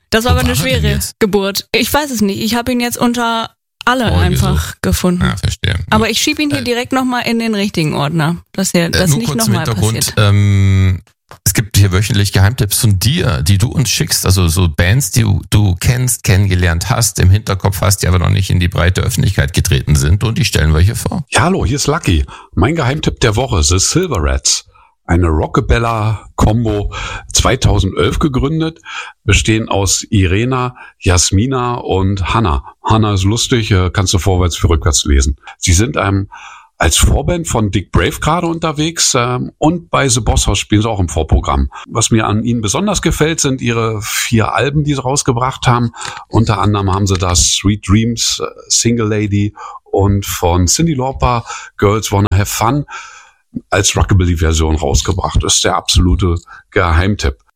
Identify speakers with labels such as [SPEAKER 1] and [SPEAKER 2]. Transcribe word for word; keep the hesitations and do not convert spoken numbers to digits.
[SPEAKER 1] Das war
[SPEAKER 2] Wo
[SPEAKER 1] aber eine
[SPEAKER 2] war er denn
[SPEAKER 1] schwere
[SPEAKER 2] jetzt?
[SPEAKER 1] Geburt. Ich weiß es nicht. Ich habe ihn jetzt unter alle
[SPEAKER 2] Oh,
[SPEAKER 1] einfach gefunden.
[SPEAKER 2] Ja, verstehe.
[SPEAKER 1] Aber ich schiebe ihn hier
[SPEAKER 2] Äh,
[SPEAKER 1] direkt nochmal in den richtigen Ordner, dass hier,
[SPEAKER 2] Äh,
[SPEAKER 1] das
[SPEAKER 2] nur
[SPEAKER 1] nicht
[SPEAKER 2] kurz zum
[SPEAKER 1] nochmal
[SPEAKER 2] Hintergrund.
[SPEAKER 1] passiert.
[SPEAKER 2] Ähm, es gibt hier wöchentlich Geheimtipps von dir, die du uns schickst. Also so Bands, die du, du kennst, kennengelernt hast, im Hinterkopf hast, die aber noch nicht in die breite Öffentlichkeit getreten sind. Und die stellen wir hier vor.
[SPEAKER 3] Ja, hallo, hier ist Lucky. Mein Geheimtipp der Woche, The Silver Rats. Eine Rockabella-Combo zweitausendelf gegründet, bestehen aus Irena, Jasmina und Hanna. Hanna ist lustig, äh, kannst du vorwärts wie rückwärts lesen. Sie sind ähm, als Vorband von Dick Brave gerade unterwegs ähm, und bei The Boss House spielen sie auch im Vorprogramm. Was mir an ihnen besonders gefällt, sind ihre vier Alben, die sie rausgebracht haben. Unter anderem haben sie das Sweet Dreams, äh, Single Lady und von Cyndi Lauper Girls Wanna Have Fun als Rockabilly-Version rausgebracht. Das ist der absolute Geheimtipp.